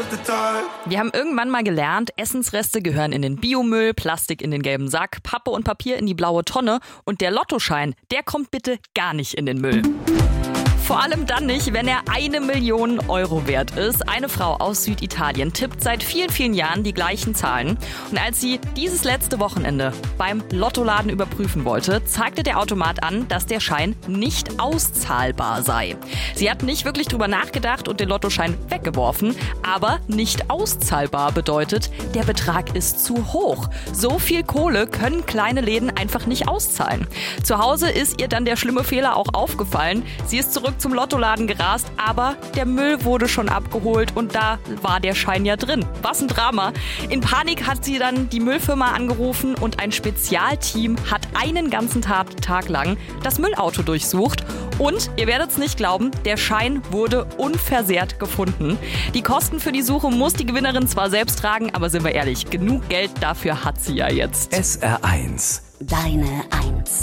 Wir haben irgendwann mal gelernt, Essensreste gehören in den Biomüll, Plastik in den gelben Sack, Pappe und Papier in die blaue Tonne und der Lottoschein, der kommt bitte gar nicht in den Müll. Vor allem dann nicht, wenn er 1 Million Euro wert ist. Eine Frau aus Süditalien tippt seit vielen, vielen Jahren die gleichen Zahlen. Und als sie dieses letzte Wochenende beim Lottoladen überprüfen wollte, zeigte der Automat an, dass der Schein nicht auszahlbar sei. Sie hat nicht wirklich drüber nachgedacht und den Lottoschein weggeworfen. Aber nicht auszahlbar bedeutet, der Betrag ist zu hoch. So viel Kohle können kleine Läden einfach nicht auszahlen. Zu Hause ist ihr dann der schlimme Fehler auch aufgefallen. Sie ist zurück zum Lottoladen gerast, aber der Müll wurde schon abgeholt und da war der Schein ja drin. Was ein Drama. In Panik hat sie dann die Müllfirma angerufen und ein Spezialteam hat einen ganzen Tag lang das Müllauto durchsucht. Und, ihr werdet es nicht glauben, der Schein wurde unversehrt gefunden. Die Kosten für die Suche muss die Gewinnerin zwar selbst tragen, aber sind wir ehrlich, genug Geld dafür hat sie ja jetzt. SR1. Deine Eins.